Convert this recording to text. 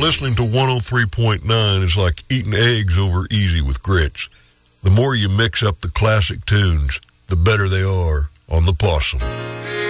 listening to 103.9 is like eating eggs over easy with grits. The more you mix up the classic tunes, the better they are on the Possum.